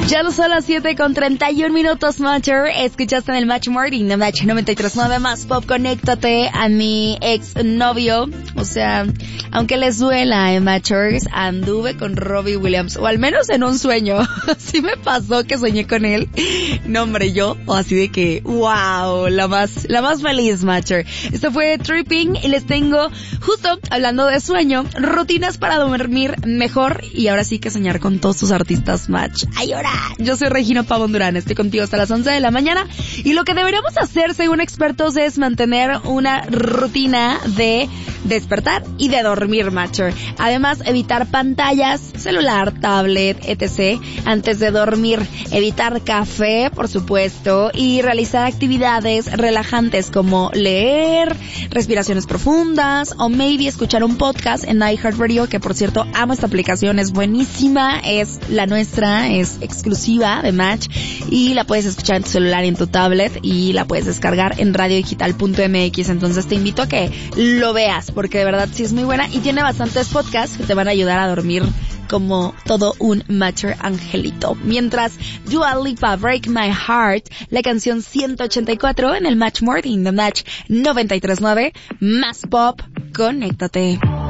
Ya son las 7:31 Matcher. Escuchaste en el Match Morning de Match 93.9 Más Pop. Conéctate a mi ex novio. O sea, aunque les duela, Matchers, anduve con Robbie Williams, o al menos en un sueño. Así me pasó que soñé con él. No, hombre, yo, o así de que, wow, la más feliz, Matcher. Esto fue Tripping y les tengo, justo hablando de sueño, rutinas para dormir mejor y ahora sí que soñar con todos tus artistas, Match. ¡Ay, ahora! Yo soy Regina Pavón Durán, estoy contigo hasta las 11 de la mañana y lo que deberíamos hacer, según expertos, es mantener una rutina de despertar y de dormir, Matcher. Además, evitar pantallas, celular, tablet, etc. antes de dormir. Evitar café, por supuesto, y realizar actividades relajantes como leer, respiraciones profundas o maybe escuchar un podcast en iHeartRadio, que por cierto amo esta aplicación, es buenísima, es la nuestra, es exclusiva de Match y la puedes escuchar en tu celular y en tu tablet y la puedes descargar en radiodigital.mx. Entonces te invito a que lo veas porque de verdad sí es muy buena y tiene bastantes podcasts que te van a ayudar a dormir como todo un Matcher angelito. Mientras Dua Lipa, Break My Heart, la canción 184 en el Match Morning de Match 93.9 Más Pop. Conéctate.